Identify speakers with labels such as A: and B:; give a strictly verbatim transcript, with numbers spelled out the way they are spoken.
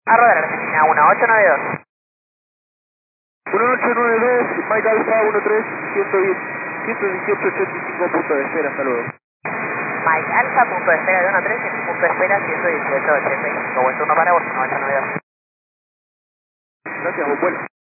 A: A rodar Argentina uno ocho nueve dos.
B: uno ocho nueve dos, Mike Alfa uno tres, ciento dieciocho ochenta y cinco, punto de espera, hasta luego.
A: Mike Alfa, punto de espera de uno tres, punto de espera ciento dieciocho ochenta y cinco. Buen turno para vos, uno ocho nueve dos.
B: Gracias, buen vuelo.